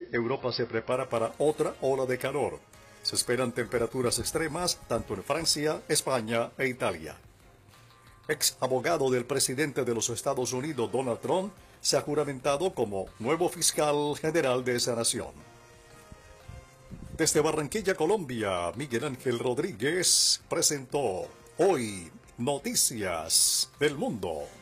Europa se prepara para otra ola de calor. Se esperan temperaturas extremas tanto en Francia, España e Italia. Ex abogado del presidente de los Estados Unidos, Donald Trump, se ha juramentado como nuevo fiscal general de esa nación. Desde Barranquilla, Colombia, Miguel Ángel Rodríguez presentó Hoy Noticias del Mundo.